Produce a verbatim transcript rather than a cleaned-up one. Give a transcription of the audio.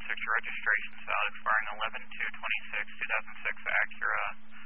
six, your registration's valid, expiring eleven two twenty-six, two thousand six Acura